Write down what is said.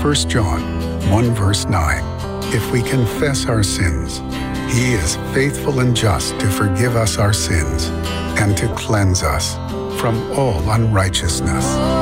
1 John 1 verse 9. If we confess our sins, He is faithful and just to forgive us our sins and to cleanse us from all unrighteousness.